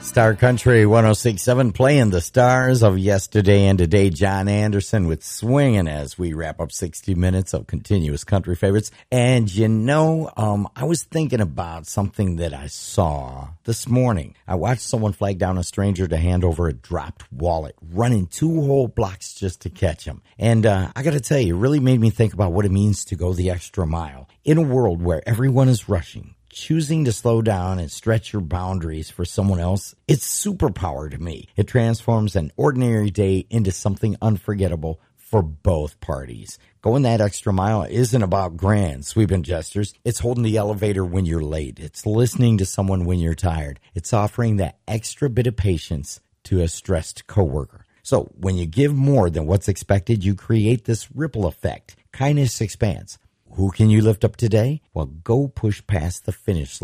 Star Country 106.7 playing the stars of yesterday and today. John Anderson with Swingin' as we wrap up 60 minutes of continuous country favorites. And you know, I was thinking about something that I saw this morning. I watched someone flag down a stranger to hand over a dropped wallet, running 2 whole blocks just to catch him. And I got to tell you, it really made me think about what it means to go the extra mile. In a world where everyone is rushing, choosing to slow down and stretch your boundaries for someone else, it's superpower to me. It transforms an ordinary day into something unforgettable for both parties. Going that extra mile isn't about grand, sweeping gestures. It's holding the elevator when you're late. It's listening to someone when you're tired. It's offering that extra bit of patience to a stressed coworker. So when you give more than what's expected, you create this ripple effect. Kindness expands. Who can you lift up today? Well, go push past the finish line.